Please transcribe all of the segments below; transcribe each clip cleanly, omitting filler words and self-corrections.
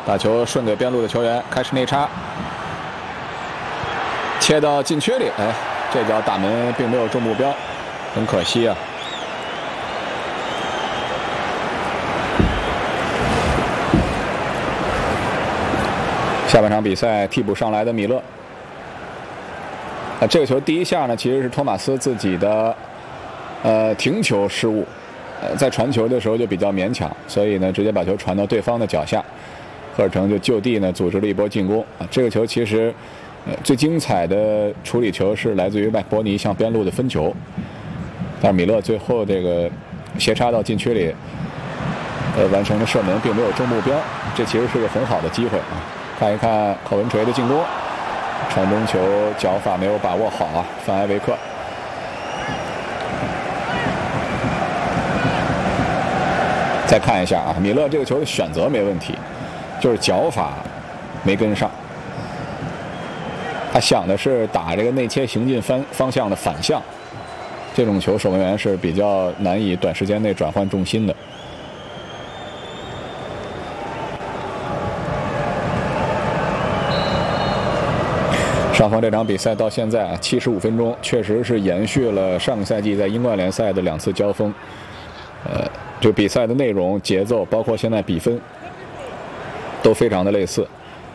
把球顺给边路的球员，开始内插，切到禁区里，哎，这脚大门并没有中目标，很可惜啊。下半场比赛替补上来的米勒，这个球第一下呢，其实是托马斯自己的停球失误，在传球的时候就比较勉强，所以呢直接把球传到对方的脚下，赫尔城就地呢组织了一波进攻啊。这个球其实最精彩的处理球是来自于麦克伯尼向边路的分球，但是米勒最后这个斜插到禁区里，完成了射门，并没有中目标，这其实是个很好的机会啊。看一看考文垂的进攻，传中球脚法没有把握好啊，范埃维克。再看一下啊，米勒这个球的选择没问题，就是脚法没跟上。他想的是打这个内切行进方向的反向，这种球守门员是比较难以短时间内转换重心的。双方这场比赛到现在75分钟，确实是延续了上个赛季在英冠联赛的2次交锋。这比赛的内容、节奏，包括现在比分，都非常的类似。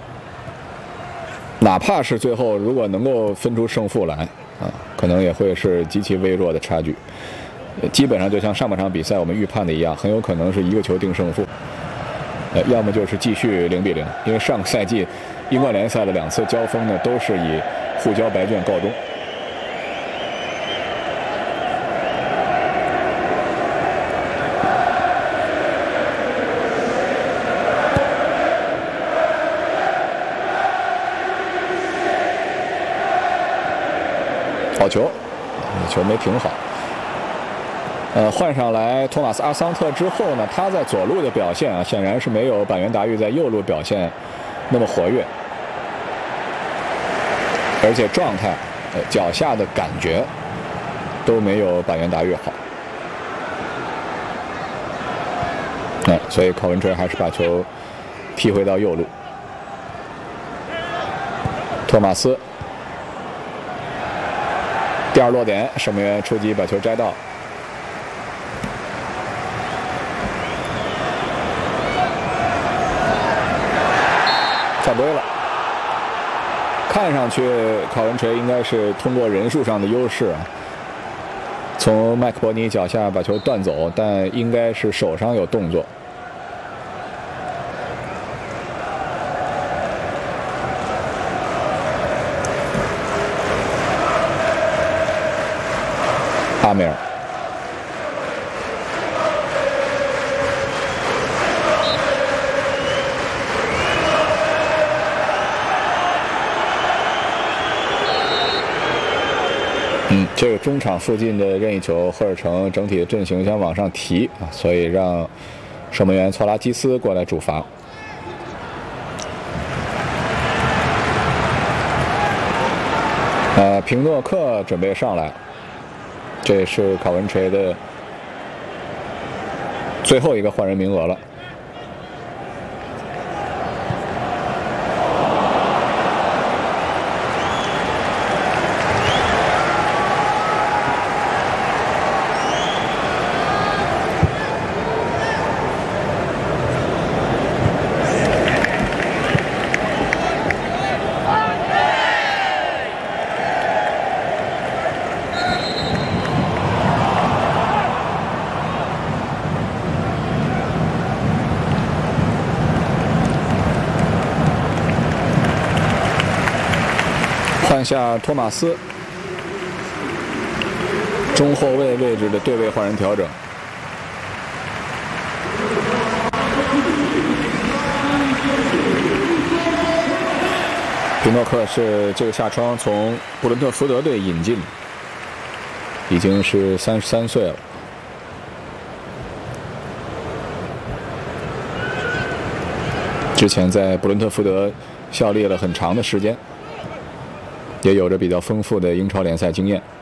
哪怕是最后如果能够分出胜负来啊，可能也会是极其微弱的差距。基本上就像上半场比赛我们预判的一样，很有可能是一个球定胜负。要么就是继续0-0，因为上个赛季英冠联赛的2次交锋呢，都是以互交白卷告终。好球，球没停好。换上来托马斯·阿桑特之后呢，他在左路的表现啊，显然是没有板垣达裕在右路表现那么活跃，而且状态、脚下的感觉都没有板垣达裕好。所以考文垂还是把球踢回到右路。托马斯第二落点，守门员出击把球摘到。犯规了，看上去考文垂应该是通过人数上的优势啊，从麦克伯尼脚下把球断走，但应该是手上有动作。阿梅尔。这个中场附近的任意球，赫尔城整体的阵型想往上提啊，所以让守门员错拉基斯过来主罚。平诺克准备上来，这也是考文垂的最后一个换人名额了。换下托马斯，中后卫位置的对位换人调整。平诺克是这个夏窗从布伦特福德队引进，已经是33岁了。之前在布伦特福德效力了很长的时间，也有着比较丰富的英超联赛经验。